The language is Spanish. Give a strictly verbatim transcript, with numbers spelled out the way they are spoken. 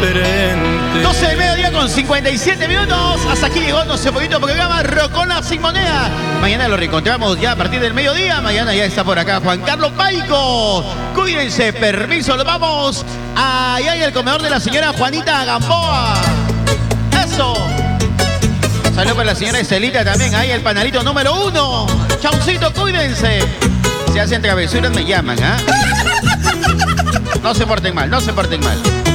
diferente. doce del mediodía con cincuenta y siete minutos. Hasta aquí llegó nuestro poquito programa Rocona sin moneda. Mañana lo reencontramos ya a partir del mediodía. Mañana ya está por acá Juan Carlos Paico. Cuídense, permiso, nos vamos allá en el comedor de la señora Juanita Gamboa. Eso. Saludos para la señora Estelita también. Ahí el panalito número uno. Chaucito, cuídense. Si hacen travesuras me llaman, ¿ah? ¿eh? No se porten mal, no se porten mal.